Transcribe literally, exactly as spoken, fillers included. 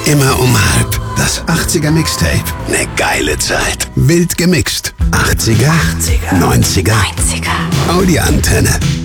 Immer um halb. Das achtziger Mixtape. Ne geile Zeit. Wild gemixt. achtziger, achtziger, neunziger. neunziger. Audi Antenne.